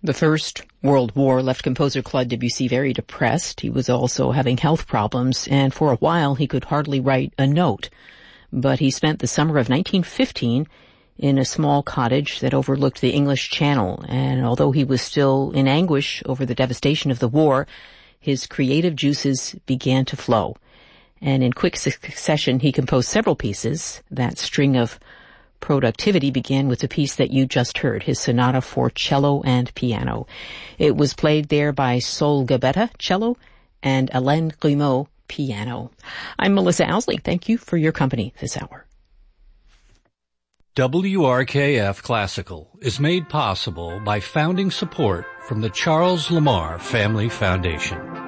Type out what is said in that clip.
The First World War left composer Claude Debussy very depressed. He was also having health problems, and for a while he could hardly write a note. But he spent the summer of 1915 in a small cottage that overlooked the English Channel, and although he was still in anguish over the devastation of the war, his creative juices began to flow. And in quick succession, he composed several pieces. That string of productivity began with the piece that you just heard, his sonata for cello and piano. It was played there by Sol Gabetta, cello, and Alain Grimaud, piano. I'm Melissa Owsley. Thank you for your company this hour. WRKF Classical is made possible by founding support from the Charles Lamar Family Foundation.